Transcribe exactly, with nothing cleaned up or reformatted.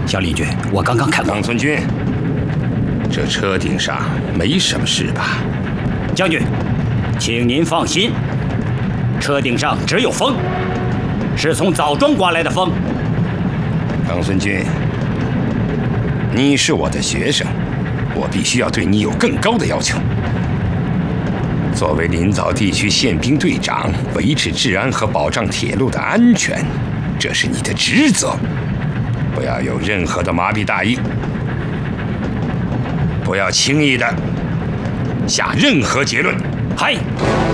小李军，我刚刚看过。 冈村君，这车顶上没什么事吧？ 将军，请您放心，车顶上只有风，是从枣庄刮来的风。 冈村君，你是我的学生，我必须要对你有更高的要求。作为临枣地区宪兵队长，维持治安和保障铁路的安全，这是你的职责。不要有任何的麻痹大意，不要轻易的下任何结论。 嗨。